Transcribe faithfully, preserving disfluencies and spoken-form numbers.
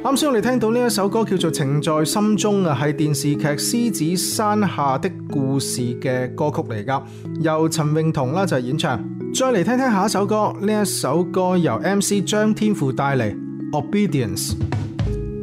啱先我哋聽到呢一首歌叫做《情在心中》啊，係電視劇《獅子山下的故事》嘅歌曲嚟噶，由陳詠彤啦就係演唱。再嚟聽聽下一首歌，呢一首歌由 M C 張天賦帶嚟《Obedience》。